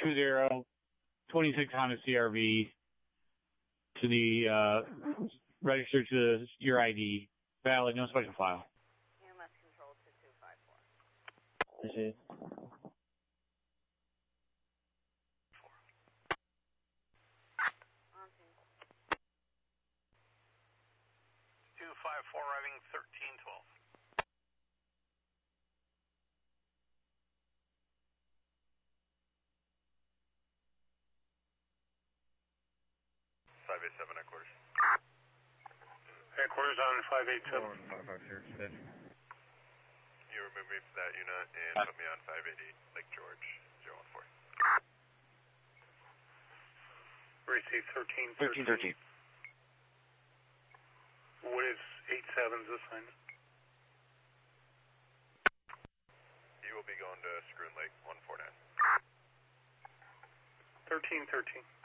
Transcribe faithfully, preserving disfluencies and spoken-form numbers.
two zero, twenty-six Honda C R V to the, uh, registered to your I D. Valid, no special file. E M S control two two five four. This is. two five four arriving thirteen twelve. five eight seven headquarters. Headquarters on five eight seven. five five zero, You remove me from that unit and put me on five eighty Lake George zero one four. Receive thirteen thirteen thirteen. What is eight seven's assignment? You will be going to Scroon Lake one four nine. thirteen thirteen.